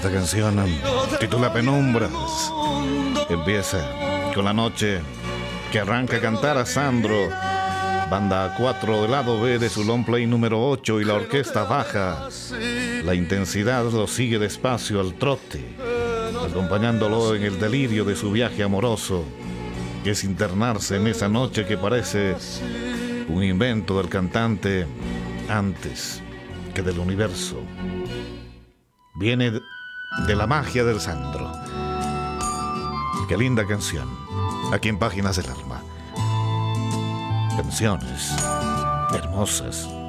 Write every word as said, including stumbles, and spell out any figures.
Esta canción titula Penumbras. Empieza con la noche que arranca a cantar a Sandro, banda A cuatro del lado B de su long play número ocho, y la orquesta baja. La intensidad lo sigue despacio al trote, acompañándolo en el delirio de su viaje amoroso, que es internarse en esa noche que parece un invento del cantante antes que del universo. Viene de la magia del Sandro. Qué linda canción, aquí en Páginas del Alma. Canciones hermosas.